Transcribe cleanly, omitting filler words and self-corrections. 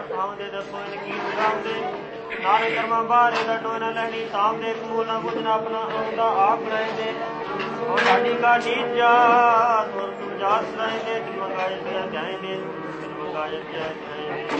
ਆਉਂਦੇ ਦੱਸੋ ਇਨ ਕੀ ਬੁਝਾਉਂਦੇ ਨਾਲੇ ਕਰਮਾਂ ਬਾਰੇ ਦਾ ਟੋਏ ਨਾ ਲੈਣੀ ਤਾਮ ਦੇ ਕਮੂਲ ਨਾ ਬੁਝਣਾ ਆਪਣਾ ਆਉਂਦਾ ਆਪ ਰਹਿੰਦੇ ਉਹ ਸਾਡੀ ਕਾਠੀ ਜਾ ਤੁਰ ਤੁਮ ਜਾਸ ਰਹਿੰਦੇ ਤਿਨ ਮੰਗਾਏ ਪਿਆ ਜਾਏਂਦੇ ਤਿਨ ਮੰਗਾਏ ਪਿਆ ਜਾਏਂਦੇ